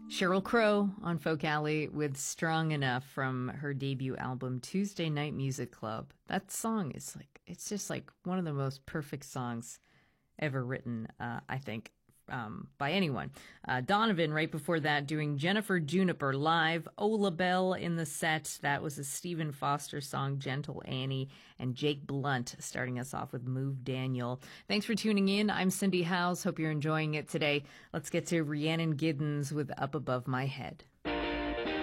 Sheryl Crow on Folk Alley with Strong Enough from her debut album Tuesday Night Music Club. That song is it's just like one of the most perfect songs ever written, I think, by anyone. Donovan right before that doing Jennifer Juniper live, Ola Bell in the set. That was a Stephen Foster song, Gentle Annie, and Jake Blunt starting us off with Move Daniel. Thanks for tuning in. I'm Cindy Howes. Hope you're enjoying it today. Let's get to Rhiannon Giddens with Up Above My Head.